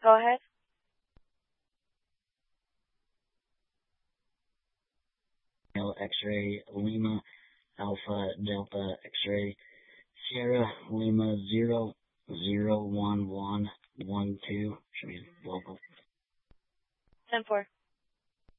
Go ahead. X-ray Lima Alpha Delta X-ray Sierra Lima 0 0 1 1 1 2. Should be local. 10-4.